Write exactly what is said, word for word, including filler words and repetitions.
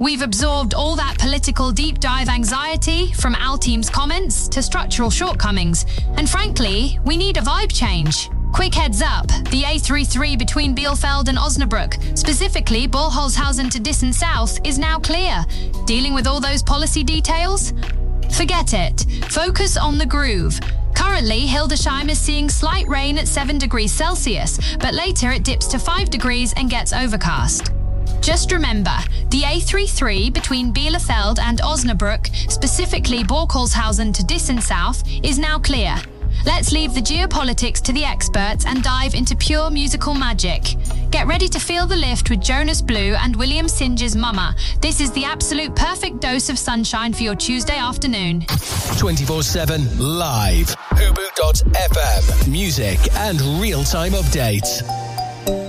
We've absorbed all that political deep dive anxiety from our team's comments to structural shortcomings. And frankly, we need a vibe change. Quick heads up, the A thirty-three between Bielefeld and Osnabrück, specifically Bolholzhausen to Dissen South, is now clear. Dealing with all those policy details? Forget it. Focus on the groove. Currently, Hildesheim is seeing slight rain at seven degrees Celsius, but later it dips to five degrees and gets overcast. Just remember, the A thirty-three between Bielefeld and Osnabrück, specifically Borkholzhausen to Dissen South, is now clear. Let's leave the geopolitics to the experts and dive into pure musical magic. Get ready to feel the lift with Jonas Blue and William Singer's Mama. This is the absolute perfect dose of sunshine for your Tuesday afternoon. twenty-four seven live. Hubu dot f m. Music and real-time updates.